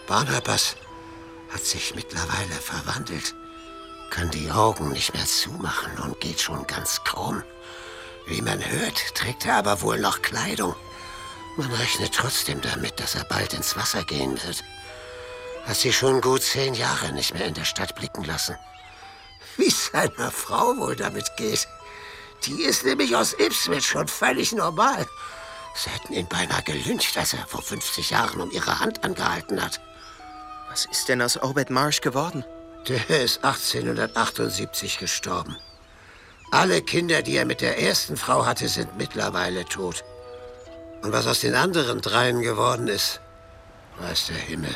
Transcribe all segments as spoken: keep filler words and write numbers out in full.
Barnabas hat sich mittlerweile verwandelt, kann die Augen nicht mehr zumachen und geht schon ganz krumm. Wie man hört, trägt er aber wohl noch Kleidung. Man rechnet trotzdem damit, dass er bald ins Wasser gehen wird. Hat sie schon gut zehn Jahre nicht mehr in der Stadt blicken lassen. Wie seiner Frau wohl damit geht. Die ist nämlich aus Ipswich schon völlig normal. Sie hätten ihn beinahe gelyncht, als er vor fünfzig Jahren um ihre Hand angehalten hat. Was ist denn aus Obed Marsh geworden? Der ist achtzehnhundertachtundsiebzig gestorben. Alle Kinder, die er mit der ersten Frau hatte, sind mittlerweile tot. Und was aus den anderen dreien geworden ist, weiß der Himmel.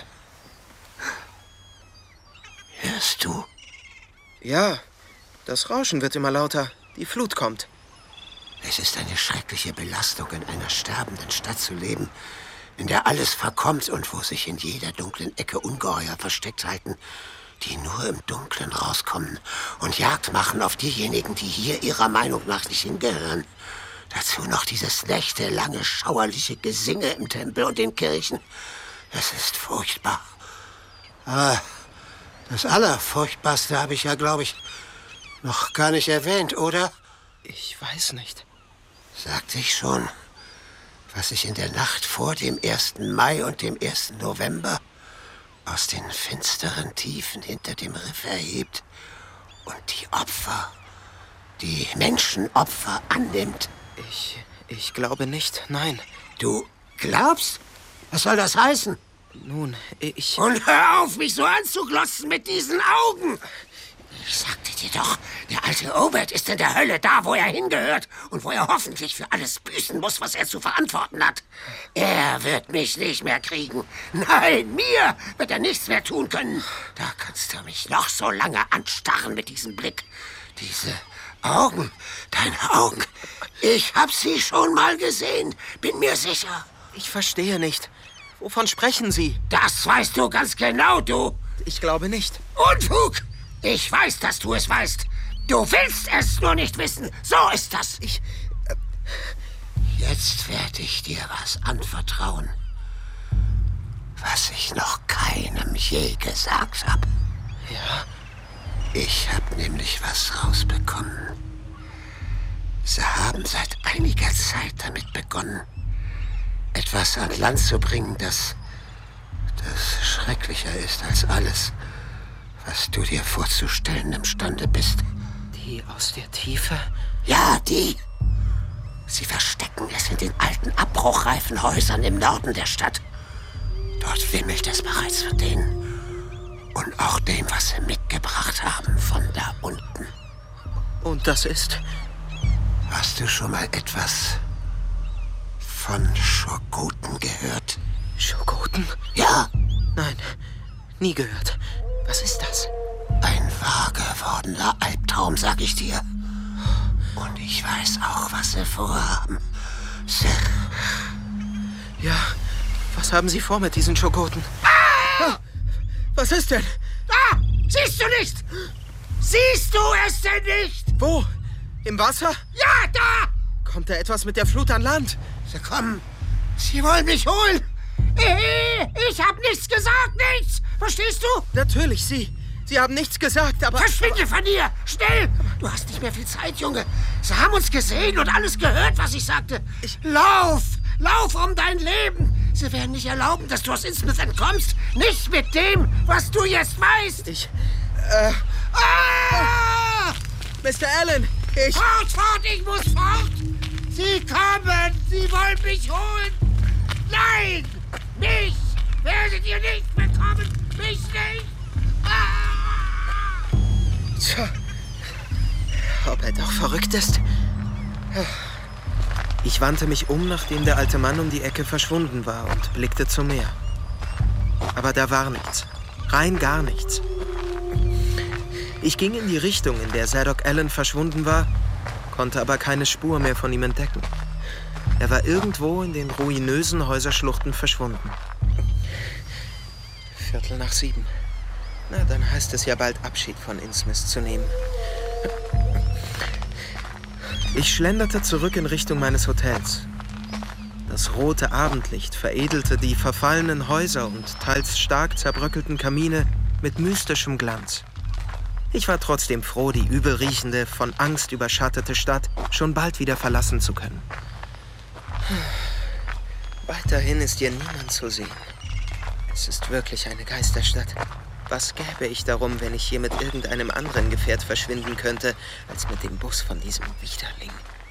Hörst du? Ja, das Rauschen wird immer lauter. Die Flut kommt. Es ist eine schreckliche Belastung, in einer sterbenden Stadt zu leben, in der alles verkommt und wo sich in jeder dunklen Ecke Ungeheuer versteckt halten, die nur im Dunkeln rauskommen und Jagd machen auf diejenigen, die hier ihrer Meinung nach nicht hingehören. Dazu noch dieses nächtelange, schauerliche Gesinge im Tempel und den Kirchen. Es ist furchtbar. Aber das Allerfurchtbarste habe ich ja, glaube ich, noch gar nicht erwähnt, oder? Ich weiß nicht. Sagte ich schon, was sich in der Nacht vor dem ersten Mai und dem ersten November aus den finsteren Tiefen hinter dem Riff erhebt und die Opfer, die Menschenopfer annimmt? Ich, ich glaube nicht, nein. Du glaubst? Was soll das heißen? Nun, ich... Und hör auf, mich so anzuglotzen mit diesen Augen! Ich sagte dir doch, der alte Obed ist in der Hölle da, wo er hingehört und wo er hoffentlich für alles büßen muss, was er zu verantworten hat. Er wird mich nicht mehr kriegen. Nein, mir wird er nichts mehr tun können. Da kannst du mich noch so lange anstarren mit diesem Blick. Diese Augen, deine Augen. Ich hab sie schon mal gesehen, bin mir sicher. Ich verstehe nicht. Wovon sprechen Sie? Das weißt du ganz genau, du. Ich glaube nicht. Unfug! Ich weiß, dass du es weißt. Du willst es nur nicht wissen. So ist das. Ich... Äh Jetzt werde ich dir was anvertrauen, was ich noch keinem je gesagt habe. Ja? Ich habe nämlich was rausbekommen. Sie haben seit einiger Zeit damit begonnen, etwas an Land zu bringen, das, das schrecklicher ist als alles, was du dir vorzustellen imstande bist. Die aus der Tiefe? Ja, die. Sie verstecken es in den alten abbruchreifen Häusern im Norden der Stadt. Dort wimmelt es bereits von denen. Und auch dem, was sie mitgebracht haben von da unten. Und das ist? Hast du schon mal etwas von Schogoten gehört? Schogoten? Ja. Nein, nie gehört. Was ist das? Ein wahr gewordener Albtraum, sag ich dir. Und ich weiß auch, was sie vorhaben. Sie... Ja, was haben Sie vor mit diesen Schogoten? Ah! Was ist denn? Da! Siehst du nicht? Siehst du es denn nicht? Wo? Im Wasser? Ja, da! Kommt da etwas mit der Flut an Land? Sie kommen. Sie wollen mich holen. Ich hab nichts gesagt, nichts. Verstehst du? Natürlich, Sie. Sie haben nichts gesagt, aber... Verschwinde von hier! Schnell! Du hast nicht mehr viel Zeit, Junge. Sie haben uns gesehen und alles gehört, was ich sagte. Ich... Lauf! Lauf um dein Leben! Sie werden nicht erlauben, dass du aus Innsmouth entkommst. Nicht mit dem, was du jetzt weißt. Ich... Äh... Ah! Mister Allen, ich... Fort, fort, ich muss fort! Sie kommen! Sie wollen mich holen! Nein! Mich werdet ihr nicht bekommen! Mich nicht! Ah! Tja, ob er doch verrückt ist? Ich wandte mich um, nachdem der alte Mann um die Ecke verschwunden war und blickte zum Meer. Aber da war nichts. Rein gar nichts. Ich ging in die Richtung, in der Zadok Allen verschwunden war, konnte aber keine Spur mehr von ihm entdecken. Er war irgendwo in den ruinösen Häuserschluchten verschwunden. Viertel nach sieben. Na, dann heißt es ja bald Abschied von Innsmouth zu nehmen. Ich schlenderte zurück in Richtung meines Hotels. Das rote Abendlicht veredelte die verfallenen Häuser und teils stark zerbröckelten Kamine mit mystischem Glanz. Ich war trotzdem froh, die übelriechende, von Angst überschattete Stadt schon bald wieder verlassen zu können. Weiterhin ist hier niemand zu sehen. Es ist wirklich eine Geisterstadt. Was gäbe ich darum, wenn ich hier mit irgendeinem anderen Gefährt verschwinden könnte, als mit dem Bus von diesem Widerling?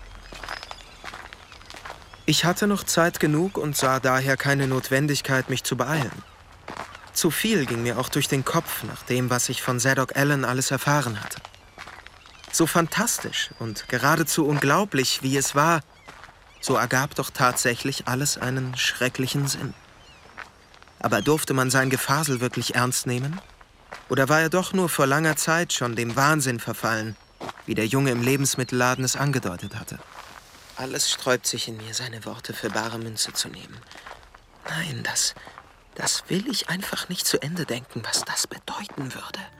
Ich hatte noch Zeit genug und sah daher keine Notwendigkeit, mich zu beeilen. Zu viel ging mir auch durch den Kopf nach dem, was ich von Zadok Allen alles erfahren hatte. So fantastisch und geradezu unglaublich, wie es war, so ergab doch tatsächlich alles einen schrecklichen Sinn. Aber durfte man sein Gefasel wirklich ernst nehmen? Oder war er doch nur vor langer Zeit schon dem Wahnsinn verfallen, wie der Junge im Lebensmittelladen es angedeutet hatte? Alles sträubt sich in mir, seine Worte für bare Münze zu nehmen. Nein, das, das will ich einfach nicht zu Ende denken, was das bedeuten würde.